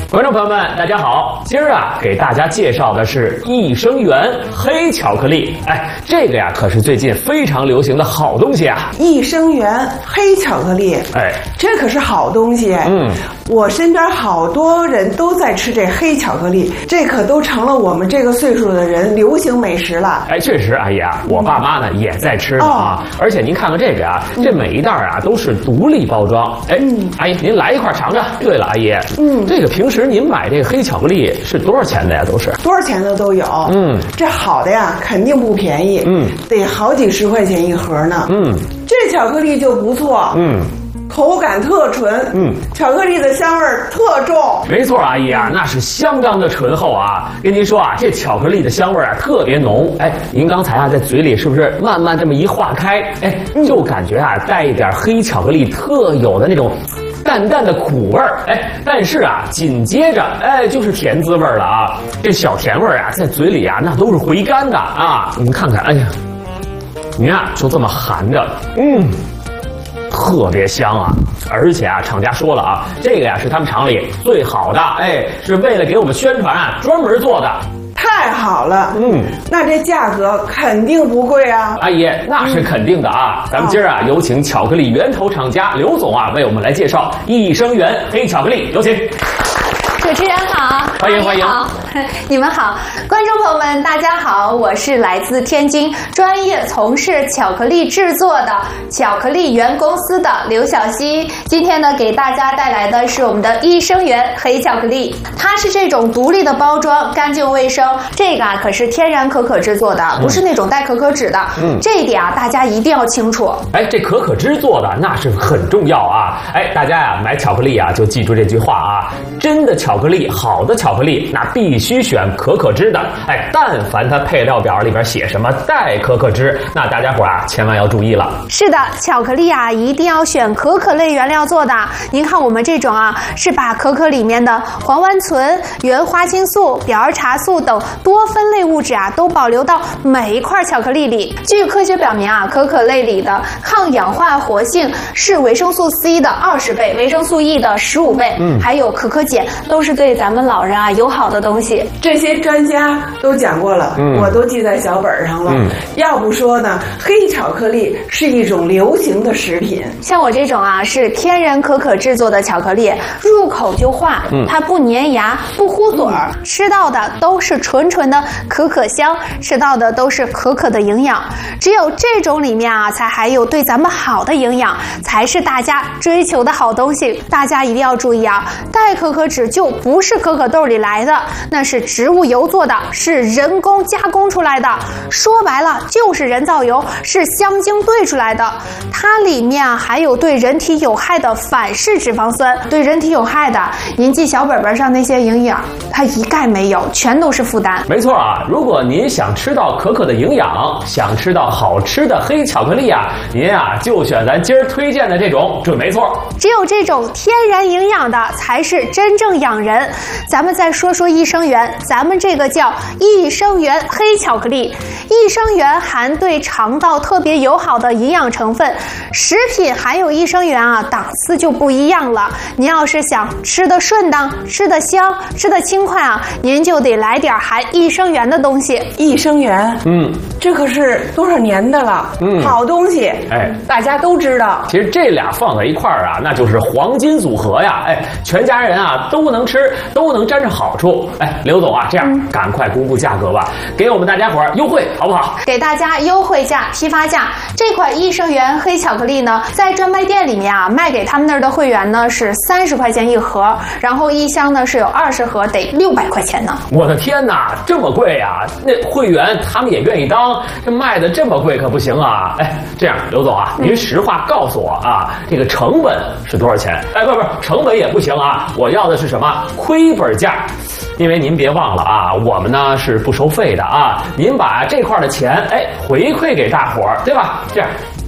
观众朋友们，大家好！今儿啊，给大家介绍的是益生元黑巧克力。哎，这个呀，可是最近非常流行的好东西啊！ 益生元黑巧克力， 哎， 这可是好东西。我身边好多人都在吃这黑巧克力，这可都成了我们这个岁数的人流行美食了。 哎，确实，阿姨啊，我爸妈呢也在吃啊。而且您看看这个啊，这每一袋啊都是独立包装。哎，阿姨您来一块尝尝。对了，阿姨，这个平时您买这个黑巧克力是多少钱的呀？都是多少钱的都有。这好的呀，肯定不便宜。得好几十块钱一盒呢。这巧克力就不错。口感特纯，巧克力的香味儿特重。 没错，阿姨啊，那是相当的醇厚啊。跟您说啊，这巧克力的香味儿啊特别浓。哎，您刚才啊在嘴里是不是慢慢这么一化开？哎，就感觉啊带一点黑巧克力特有的那种淡淡的苦味儿。哎，但是啊紧接着就是甜滋味了啊。这小甜味儿啊在嘴里啊那都是回甘的啊。您看看，哎呀，您啊就这么含着，特别香啊！而且啊，厂家说了啊，这个呀是他们厂里最好的，哎，是为了给我们宣传啊专门做的。 太好了，那这价格肯定不贵啊！ 阿姨，那是肯定的啊！咱们今儿啊，有请巧克力源头厂家刘总啊，为我们来介绍益生元黑巧克力，有请。 主持人好， 欢迎欢迎， 好，你们好，观众朋友们大家好，我是来自天津专业从事巧克力制作的巧克力源公司的刘晓溪。今天呢，给大家带来的是我们的益生元黑巧克力，它是这种独立的包装，干净卫生。这个啊可是天然可可制作的，不是那种带可可脂的。这一点啊大家一定要清楚。 哎，这可可脂做的那是很重要啊！哎，大家呀买巧克力啊就记住这句话啊，真的巧克力，好的巧克力，那必须选可可脂的。哎，但凡它配料表里边写什么带可可脂，那大家伙啊千万要注意了。 是的，巧克力啊一定要选可可类原料做的。您看我们这种啊，是把可可里面的黄烷醇、原花青素、表儿茶素等多酚类物质啊都保留到每一块巧克力里。据科学表明啊，可可类里的抗氧化活性是维生素 C 的20倍，维生素 E 的15倍，还有可可碱，都是对咱们老人啊友好的东西。 这些专家都讲过了，我都记在小本上了。要不说呢，黑巧克力是一种流行的食品。 像我这种啊是天然可可制作的巧克力，入口就化，它不粘牙，不糊嘴儿，吃到的都是纯纯的可可香，吃到的都是可可的营养。只有这种里面啊才含有对咱们好的营养，才是大家追求的好东西。大家一定要注意啊，带可可脂就不是可可豆里来的，那是植物油做的，是人工加工出来的。说白了就是人造油，是香精兑出来的。它里面啊含有对人体有害的反式脂肪酸，对人体有害的，您记小本本上那些营养，它一概没有，全都是负担。 没错啊，如果您想吃到可可的营养，想吃到好吃的黑巧克力啊，您啊就选咱今儿推荐的这种，准没错。 只有这种天然营养的才是真正养人。咱们再说说益生元，咱们这个叫益生元黑巧克力。益生元含对肠道特别友好的营养成分，食品含有益生元啊，档次就不一样了。您要是想吃得顺当、吃得香、吃得轻快啊，您就得来点含益生元的东西。 益生元，这可是多少年的了，好东西，哎，大家都知道。 其实这俩放在一块儿啊，那就是黄金组合呀，哎，全家人啊都能吃，都能沾上好处。哎，刘总啊，这样赶快公布价格吧，给我们大家伙儿优惠好不好？ 给大家优惠价、批发价。这款益生元黑巧克力呢，在专卖店里面啊，卖给他们那儿的会员呢是30块钱一盒，然后一箱呢是有20盒，得600块钱呢。 我的天哪，这么贵呀！那会员他们也愿意当，这卖的这么贵可不行啊！哎，这样，刘总啊，您实话告诉我啊，这个成本是多少钱？哎，不，成本也不行啊，我要的是什么？亏本价。因为您别忘了啊，我们呢是不收费的啊，您把这块的钱回馈给大伙儿，对吧？这样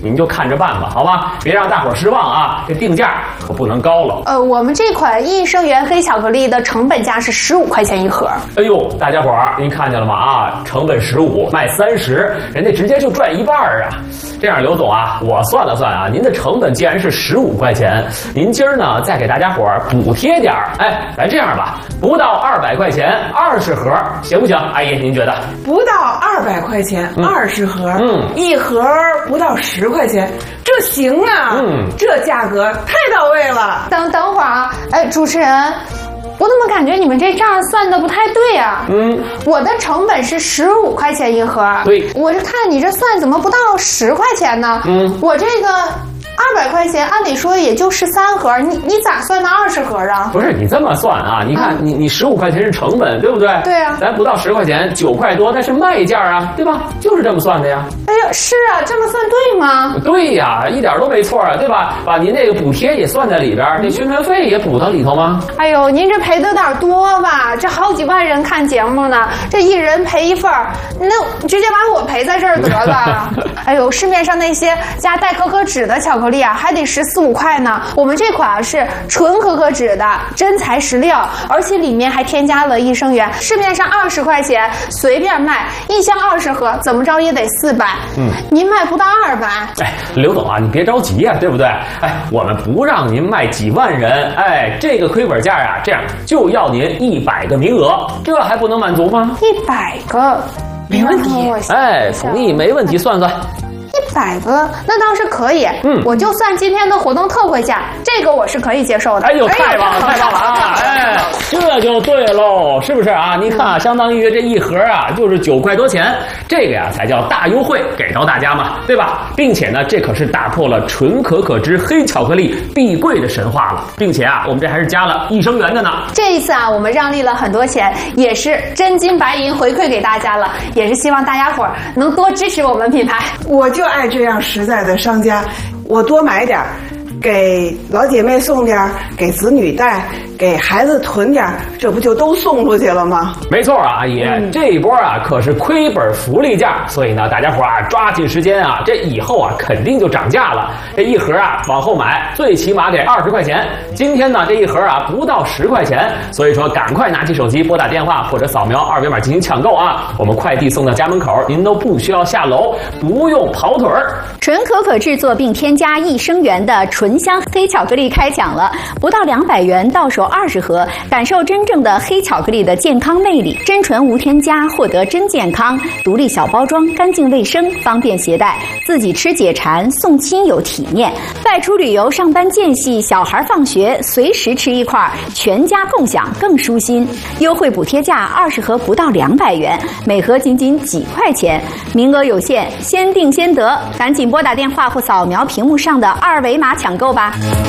您就看着办吧，好吧？别让大伙儿失望啊！这定价可不能高了。 我们这款益生元黑巧克力的成本价是15块钱一盒。 哎呦，大家伙儿，您看见了吗？啊，成本15，卖30，人家直接就赚一半啊！这样，刘总啊，我算了算啊，您的成本既然是15块钱，您今儿呢再给大家伙儿补贴点儿，哎，咱这样吧，不到200块钱，20盒，行不行？阿姨，您觉得？ 不到200块钱，20盒，一盒不到10块钱，这行啊，这价格太到位了。 等会儿啊，哎，主持人。我怎么感觉你们这账算的不太对啊？我的成本是15块钱一盒， 对， 我是看你这算怎么不到10块钱呢？我这个200块钱，按理说也就13盒，你咋算的20盒啊？ 不是你这么算啊？你看你15块钱是成本，对不对？ 对啊， 咱不到10块钱，9块多，那是卖价啊，对吧？就是这么算的呀。 哎呀，是啊，这么算对吗？ 对呀，一点都没错啊，对吧？把您那个补贴也算在里边，那宣传费也补到里头吗？ 哎呦，您这赔的有点多吧？这好几万人看节目呢，这一人赔一份儿，那直接把我赔在这儿得了。哎呦，市面上那些加代可可脂的巧克力啊，还得14、15块呢。我们这款是纯可可脂的真材实料，而且里面还添加了益生元。市面上20块钱随便卖，一箱20盒，怎么着也得400。您卖不到200。 哎，刘总啊，你别着急呀，对不对？哎，我们不让您卖几万人，哎，这个亏本价啊，这样就要您100个名额，这还不能满足吗 ？100个， 没问题。 哎，同意，没问题，算算。 100个，那倒是可以。我就算今天的活动特惠价，这个我是可以接受的。 哎呦，太棒了，太棒了啊！哎，这就对喽，是不是啊？你看啊，相当于这一盒啊，就是9块多钱，这个呀才叫大优惠给到大家嘛，对吧？并且呢，这可是打破了纯可可脂黑巧克力必贵的神话了，并且啊，我们这还是加了益生元的呢。 这一次啊，我们让利了很多钱，也是真金白银回馈给大家了，也是希望大家伙儿能多支持我们品牌。 我就爱这样实在的商家，我多买点儿，给老姐妹送点儿，给子女带，给孩子囤点儿，这不就都送出去了吗？ 没错啊，阿姨，这一波啊可是亏本福利价，所以呢，大家伙啊抓紧时间啊，这以后啊肯定就涨价了。这一盒啊往后买，最起码得20块钱。今天呢这一盒啊不到10块钱，所以说赶快拿起手机拨打电话或者扫描2维码进行抢购啊，我们快递送到家门口，您都不需要下楼，不用跑腿儿。 纯可可制作并添加益生元的纯香黑巧克力开抢了，不到200元到手20盒，感受真正的黑巧克力的健康魅力，真纯无添加，获得真健康，独立小包装，干净卫生，方便携带，自己吃解馋，送亲友体面，外出旅游、上班间隙、小孩放学，随时吃一块，全家共享更舒心。优惠补贴价20盒不到200元，每盒仅几块钱，名额有限，先订先得，赶紧拨打电话或扫描屏幕上的2维码抢购吧。